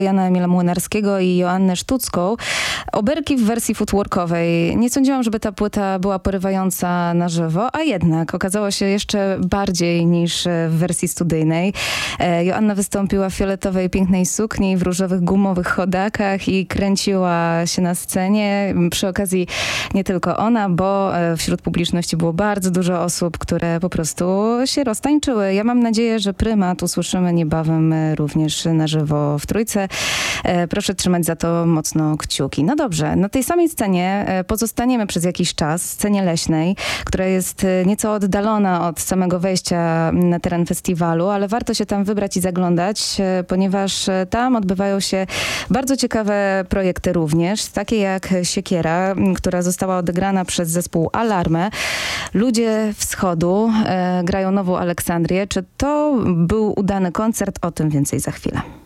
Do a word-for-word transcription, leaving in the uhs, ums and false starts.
Jana Emila Młynarskiego i Joannę Sztucką. Oberki w wersji footworkowej. Nie sądziłam, żeby ta płyta była porywająca na żywo, a jednak okazało się jeszcze bardziej niż w wersji studyjnej. Joanna wystąpiła w fioletowej, pięknej sukni, w różowych gumowych chodakach i kręciła się na scenie. Przy okazji nie tylko ona, bo wśród publiczności było bardzo dużo osób, które po prostu się roztańczyły. Ja mam nadzieję, że Prymat usłyszymy niebawem również na żywo w Trójce. Proszę trzymać za to mocno kciuki. No dobrze, na tej samej scenie pozostaniemy przez jakiś czas, scenie leśnej, która jest nieco oddalona od samego wejścia na teren festiwalu, ale warto się tam wybrać i zaglądać, ponieważ tam odbywają się bardzo ciekawe projekty również, takie jak Siekiera, która została odegrana przez zespół Alarmę. Ludzie Wschodu e, grają nową Aleksandrię. Czy to był udany koncert? O tym więcej za chwilę.